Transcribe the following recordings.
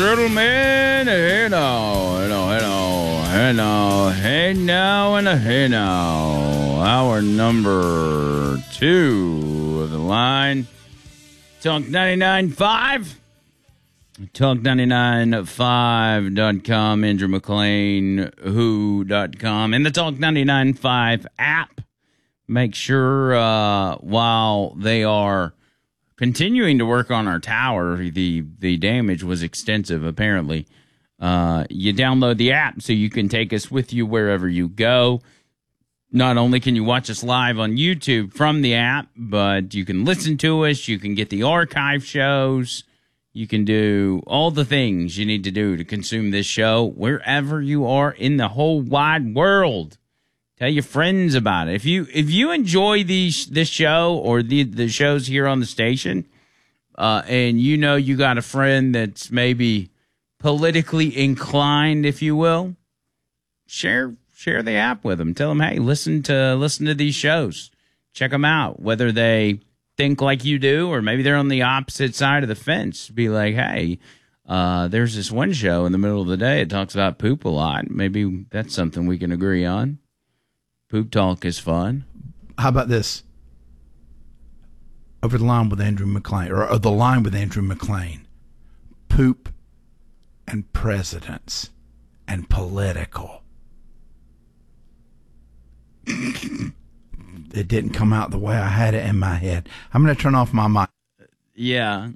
gentlemen, hey now, our number 2 of the line, Talk 99.5, Talk995.com, Andrew McLean, who.com, and the Talk 99.5 app. Make sure while they are continuing to work on our tower, the damage was extensive, apparently. You download the app so you can take us with you wherever you go. Not only can you watch us live on YouTube from the app, but you can listen to us. You can get the archive shows. You can do all the things you need to do to consume this show wherever you are in the whole wide world. Tell your friends about it. If you enjoy this show or the shows here on the station, and you know you got a friend that's maybe politically inclined, if you will, share the app with them. Tell them, hey, listen to these shows. Check them out. Whether they think like you do or maybe they're on the opposite side of the fence. Be like, hey, there's this one show in the middle of the day. It talks about poop a lot. Maybe that's something we can agree on. Poop talk is fun. How about this? Over the line with Andrew McLean, or the line with Andrew McLean. Poop and presidents and political. It didn't come out the way I had it in my head. I'm going to turn off my mic. Yeah.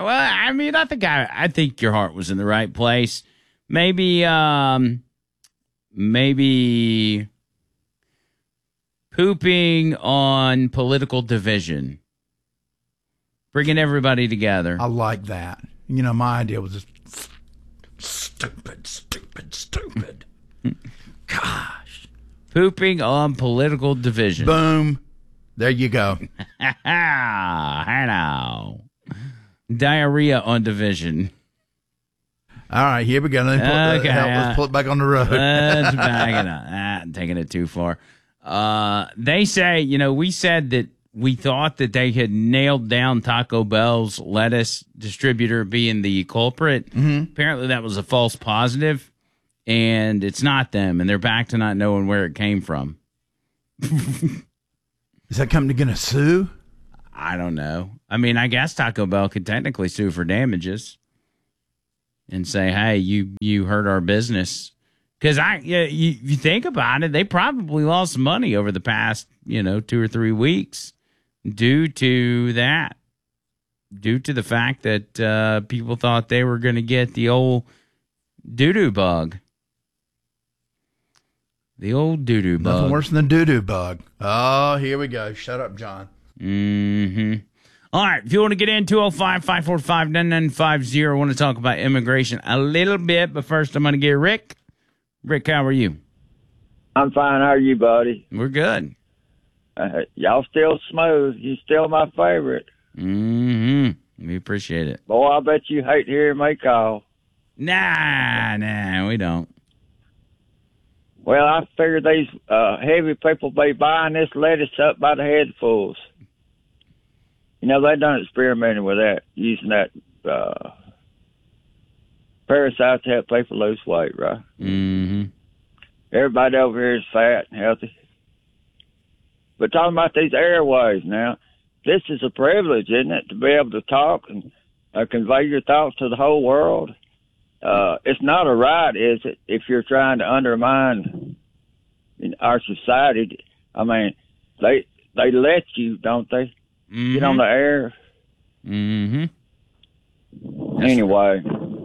I think your heart was in the right place. Maybe pooping on political division. Bringing everybody together. I like that. You know, my idea was just stupid. Gosh. Pooping on political division. Boom. There you go. I know. Diarrhea on division. All right, here we go. Let's pull it back on the road. Let's back it up. Taking it too far. They say, we said that we thought that they had nailed down Taco Bell's lettuce distributor being the culprit. Mm-hmm. Apparently that was a false positive, and it's not them, and they're back to not knowing where it came from. Is that company going to sue? I don't know. I mean, I guess Taco Bell could technically sue for damages and say, hey, you hurt our business. Because you think about it, they probably lost money over the past, 2 or 3 weeks due to that. Due to the fact that people thought they were going to get the old doo-doo bug. The old doo-doo bug. Nothing worse than the doo-doo bug. Oh, here we go. Shut up, John. Mm-hmm. All right, if you want to get in, 205-545-9950. I want to talk about immigration a little bit, but first I'm going to get Rick. Rick, how are you? I'm fine. How are you, buddy? We're good. Y'all still smooth. You still my favorite. Mm-hmm. We appreciate it. Boy, I bet you hate hearing me call. Nah, we don't. Well, I figure these heavy people be buying this lettuce up by the headfuls. They done experimenting with that, using that parasite to help people lose weight, right? Mm-hmm. Everybody over here is fat and healthy. But talking about these airways now, this is a privilege, isn't it, to be able to talk and convey your thoughts to the whole world? It's not a right, is it, if you're trying to undermine our society? I mean, they let you, don't they? Mm-hmm. Get on the air. Mm-hmm. Anyway,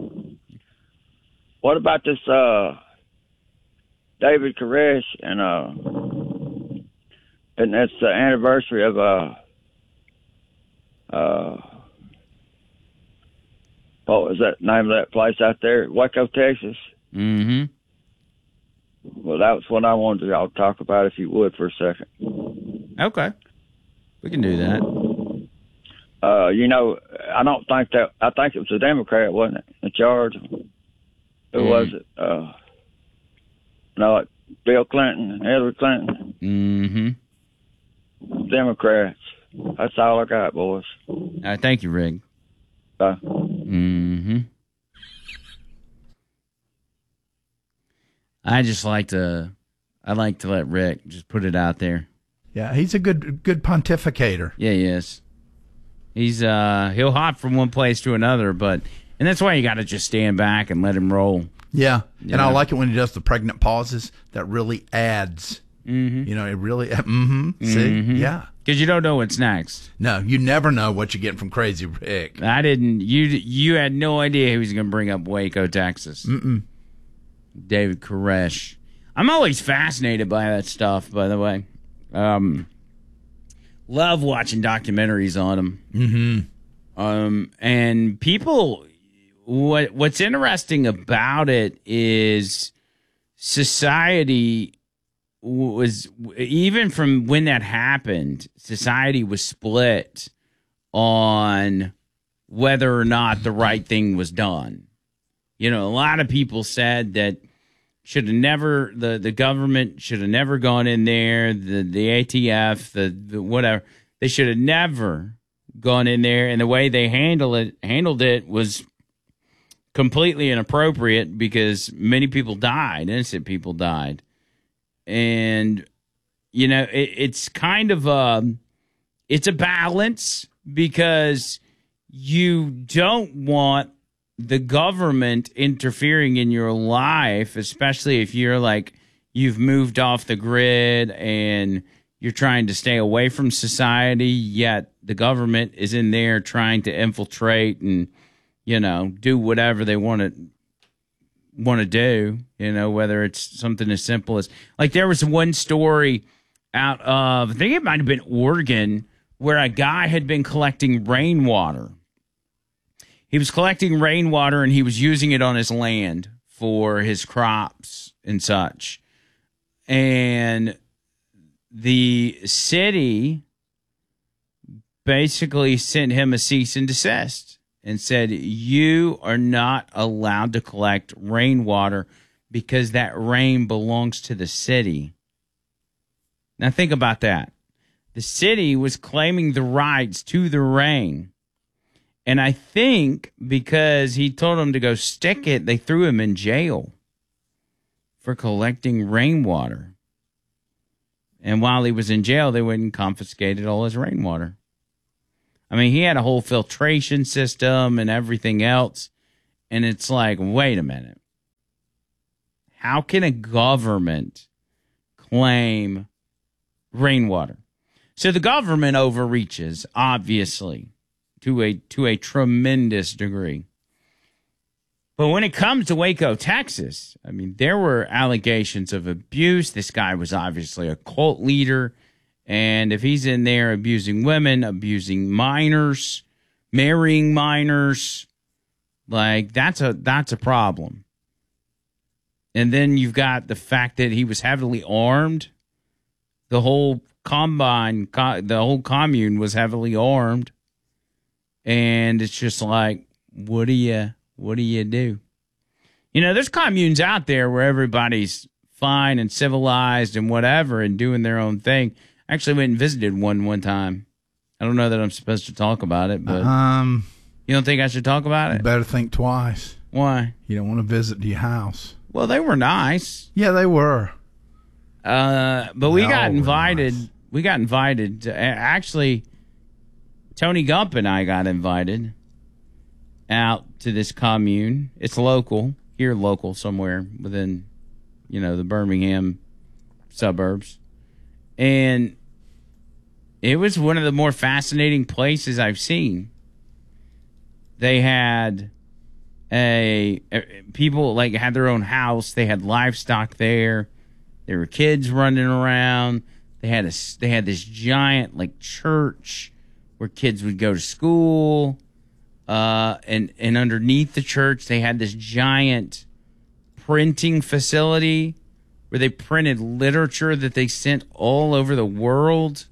what about this David Koresh and that's the anniversary of what was that name of that place out there, Waco, Texas? Mm-hmm. Well, that was what I wanted y'all to talk about, if you would, for a second. Okay. We can do that. I think it was a Democrat, wasn't it, in charge? Who was it? Bill Clinton, Hillary Clinton. Mm-hmm. Democrats. That's all I got, boys. All right, thank you, Rick. Mm-hmm. I like to let Rick just put it out there. Yeah, he's a good pontificator. Yeah, he is. He'll hop from one place to another, and that's why you got to just stand back and let him roll. Yeah, and I like it when he does the pregnant pauses. That really adds. Mm-hmm. You know, it really. See, yeah. Because you don't know what's next. No, you never know what you're getting from Crazy Rick. I didn't. You had no idea he was going to bring up Waco, Texas. David Koresh. I'm always fascinated by that stuff, by the way. Love watching documentaries on him. And people, what's interesting about it is society was, even from when that happened, society was split on whether or not the right thing was done. You know, a lot of people said that the government should have never gone in there, the ATF, the whatever. They should have never gone in there, and the way they handled it was completely inappropriate because many people died, innocent people died. And, you know, it's kind of it's a balance because you don't want the government interfering in your life, especially if you're like you've moved off the grid and you're trying to stay away from society, yet the government is in there trying to infiltrate and, you know, do whatever they want to do, you know, whether it's something as simple as, like, there was one story out of, I think it might have been Oregon, where a guy had been collecting rainwater. He was collecting rainwater and he was using it on his land for his crops and such. And the city basically sent him a cease and desist and said, you are not allowed to collect rainwater because that rain belongs to the city. Now think about that. The city was claiming the rights to the rain. And I think because he told them to go stick it, they threw him in jail for collecting rainwater. And while he was in jail, they went and confiscated all his rainwater. I mean, he had a whole filtration system and everything else. And it's like, wait a minute. How can a government claim rainwater? So the government overreaches, obviously, to a tremendous degree. But when it comes to Waco, Texas, I mean, there were allegations of abuse. This guy was obviously a cult leader. And if he's in there abusing women, abusing minors, marrying minors, like that's a problem. And then you've got the fact that he was heavily armed. The whole commune was heavily armed. And it's just like, what do you do? You know, there's communes out there where everybody's fine and civilized and whatever and doing their own thing. I actually went and visited one time. I don't know that I'm supposed to talk about it, but you don't think I should talk about it? You better think twice. Why? You don't want to visit your house. Well, they were nice. Yeah, they were. But we got invited. Nice. We got invited. Actually, Tony Gump and I got invited out to this commune. It's local, somewhere within, you know, the Birmingham suburbs. And it was one of the more fascinating places I've seen. They had people like had their own house. They had livestock there. There were kids running around. They had this giant like church where kids would go to school. And underneath the church, they had this giant printing facility where they printed literature that they sent all over the world,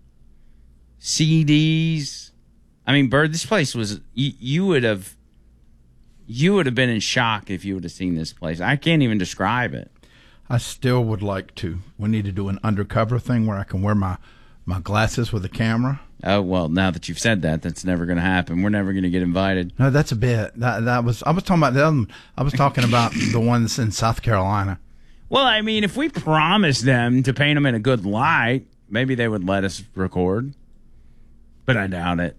CDs. I mean, Bird, this place was, you would have been in shock if you would have seen this place. I can't even describe it. I still would like to. We need to do an undercover thing where I can wear my glasses with a camera. Oh, well, now that you've said that, that's never going to happen. We're never going to get invited. No, that's a bit. I was talking about the other one. I was talking about the one that's in South Carolina. Well, I mean, if we promised them to paint them in a good light, maybe they would let us record. But I doubt it.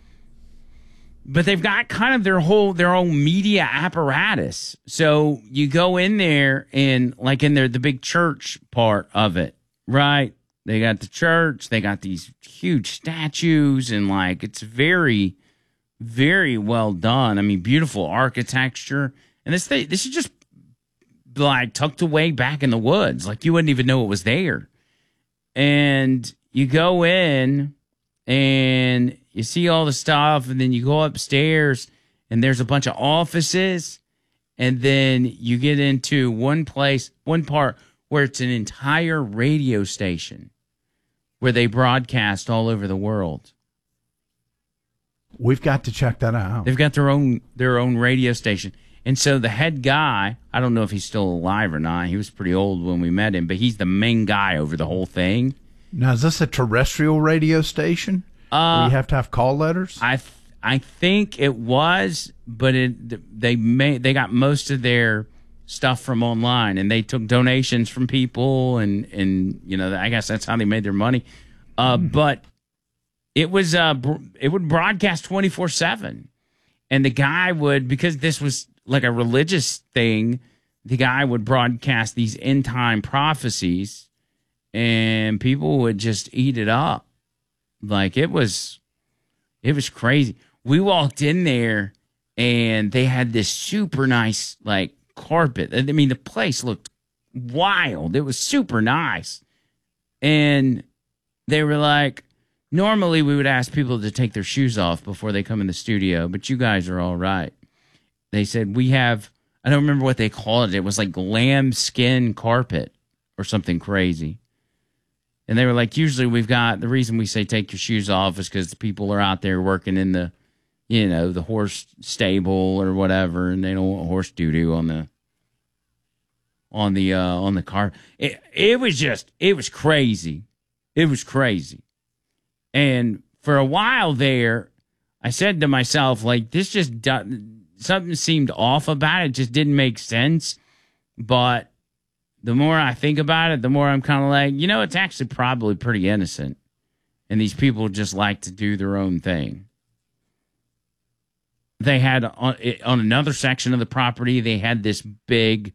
But they've got kind of their own media apparatus. So you go in there and like in there, the big church part of it, right? They got the church, they got these huge statues, and like it's very, very well done. I mean, beautiful architecture. And this is just like tucked away back in the woods. Like you wouldn't even know it was there. And you go in and you see all the stuff, and then you go upstairs, and there's a bunch of offices, and then you get into one part where it's an entire radio station where they broadcast all over the world. We've got to check that out. They've got their own radio station. And so the head guy, I don't know if he's still alive or not. He was pretty old when we met him, but he's the main guy over the whole thing. Now, is this a terrestrial radio station? Where you have to have call letters? I think it was, but they got most of their stuff from online, and they took donations from people, and you know, I guess that's how they made their money. But it would broadcast 24/7, and the guy would, because this was like a religious thing, the guy would broadcast these end time prophecies, and people would just eat it up. Like it was crazy. We walked in there and they had this super nice like carpet. I mean, the place looked wild. It was super nice. And they were like, normally we would ask people to take their shoes off before they come in the studio, but you guys are all right. They said, we have, I don't remember what they called it. It was like lamb skin carpet or something crazy. And they were like, usually we've got, the reason we say take your shoes off is because the people are out there working in the, you know, the horse stable or whatever, and they don't want horse doo-doo on the car. It was crazy. It was crazy. And for a while there, I said to myself, like, this just, something seemed off about it. It just didn't make sense. But the more I think about it, the more I'm kind of like, you know, it's actually probably pretty innocent. And these people just like to do their own thing. They had, on another section of the property, they had this big,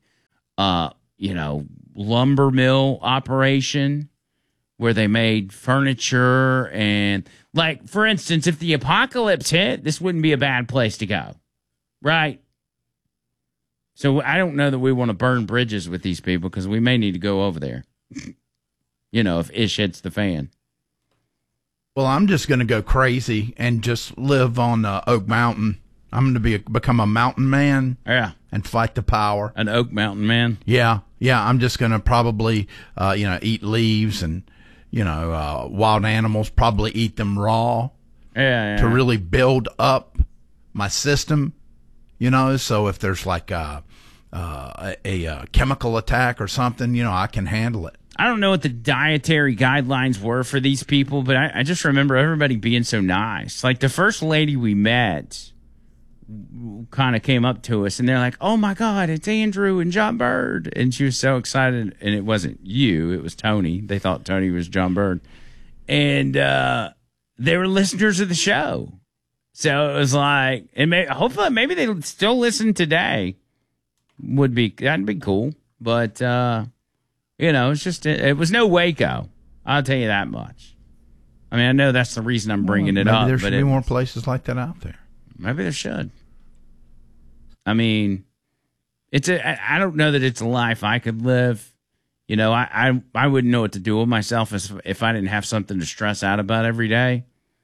lumber mill operation where they made furniture. And, like, for instance, if the apocalypse hit, this wouldn't be a bad place to go. Right? So I don't know that we want to burn bridges with these people because we may need to go over there. You know, if ish hits the fan. Well, I'm just going to go crazy and just live on Oak Mountain. I'm going to become a mountain man. Yeah. And fight the power. An Oak Mountain man. Yeah. I'm just going to probably, eat leaves and, wild animals. Probably eat them raw. Yeah. To really build up my system. So if there's like a chemical attack or something, I can handle it. I don't know what the dietary guidelines were for these people, but I just remember everybody being so nice. Like the first lady we met kind of came up to us and they're like, oh my God, it's Andrew and John Bird. And she was so excited. And it wasn't you, it was Tony. They thought Tony was John Bird. And they were listeners of the show. So it was like, hopefully maybe they still listen today. That'd be cool. But, it's just, it was no Waco. I'll tell you that much. I mean, I know that's the reason I'm bringing it up. Maybe there should be more places like that out there. Maybe there should. I mean, I don't know that it's a life I could live. I wouldn't know what to do with myself if I didn't have something to stress out about every day.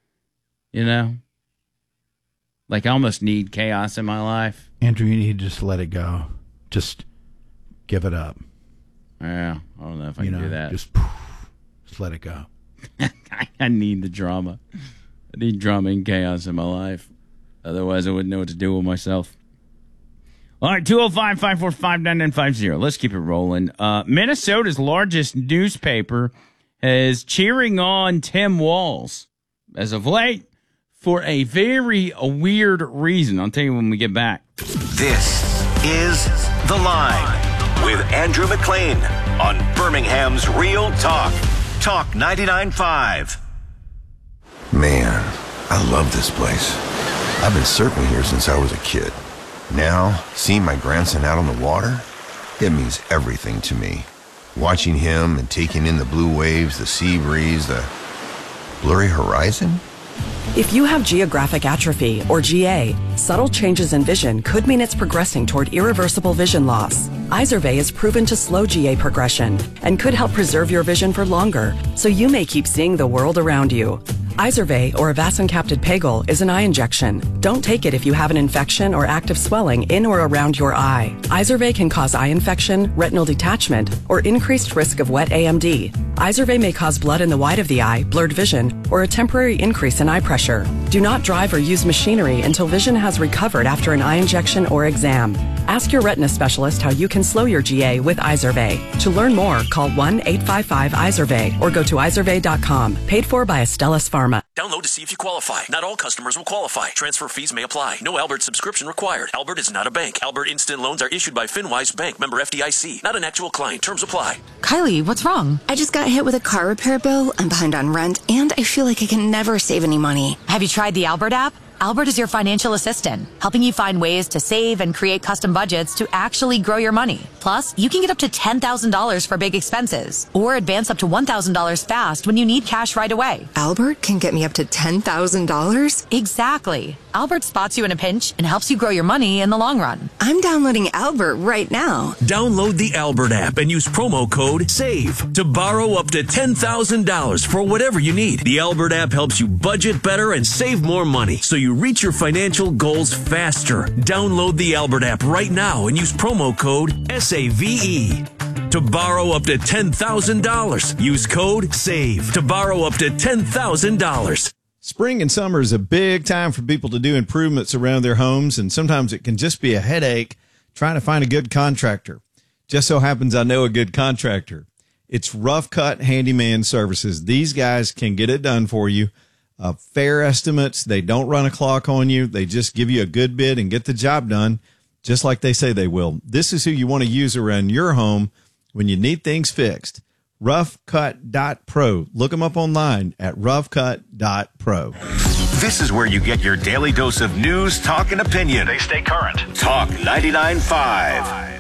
Like I almost need chaos in my life. Andrew, you need to just let it go. Just give it up. Yeah, I don't know if I can do that. Just let it go. I need the drama. I need drama and chaos in my life. Otherwise, I wouldn't know what to do with myself. All right, 205-545-9950. Let's keep it rolling. Minnesota's largest newspaper is cheering on Tim Walz as of late for a very weird reason. I'll tell you when we get back. This is The Line. with Andrew McLean on Birmingham's Real Talk. Talk 99.5. Man, I love this place. I've been surfing here since I was a kid. Now, seeing my grandson out on the water, it means everything to me. Watching him and taking in the blue waves, the sea breeze, the blurry horizon. If you have geographic atrophy, or GA, subtle changes in vision could mean it's progressing toward irreversible vision loss. Izervay is proven to slow GA progression and could help preserve your vision for longer, so you may keep seeing the world around you. Izervay, or avacincaptad pegol, is an eye injection. Don't take it if you have an infection or active swelling in or around your eye. Izervay can cause eye infection, retinal detachment, or increased risk of wet AMD. Izervay may cause blood in the white of the eye, blurred vision, or a temporary increase in eye pressure. Do not drive or use machinery until vision has recovered after an eye injection or exam. Ask your retina specialist how you can slow your GA with Izervay. To learn more, call 1-855-IZERVAY or go to izervay.com. Paid for by Astellas Pharma. Download to see if you qualify. Not all customers will qualify. Transfer fees may apply. No Albert subscription required. Albert is not a bank. Albert Instant Loans are issued by FinWise Bank, member FDIC. Not an actual client. Terms apply. Kylie, what's wrong? I just got hit with a car repair bill. I'm behind on rent, and I feel like I can never save any money. Have you tried the Albert app? Albert is your financial assistant, helping you find ways to save and create custom budgets to actually grow your money. Plus, you can get up to $10,000 for big expenses or advance up to $1,000 fast when you need cash right away. Albert can get me up to $10,000? Exactly. Albert spots you in a pinch and helps you grow your money in the long run. I'm downloading Albert right now. Download the Albert app and use promo code SAVE to borrow up to $10,000 for whatever you need. The Albert app helps you budget better and save more money so you reach your financial goals faster. Download the Albert app right now and use promo code SAVE to borrow up to $10,000. Use code SAVE to borrow up to $10,000. Spring and summer is a big time for people to do improvements around their homes, and sometimes it can just be a headache trying to find a good contractor. Just so happens I know a good contractor. It's Rough Cut Handyman Services. These guys can get it done for you. Fair estimates. They don't run a clock on you. They just give you a good bid and get the job done just like they say they will. This is who you want to use around your home when you need things fixed. roughcut.pro. Look them up online at roughcut.pro. This is where you get your daily dose of news, talk, and opinion. They stay current. Talk 99.5.